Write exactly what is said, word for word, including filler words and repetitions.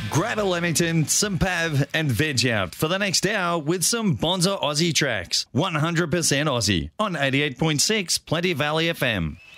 Grab a Leamington, some Pav and veg out for the next hour with some Bonza Aussie tracks. one hundred percent Aussie on eighty-eight point six Plenty Valley F M.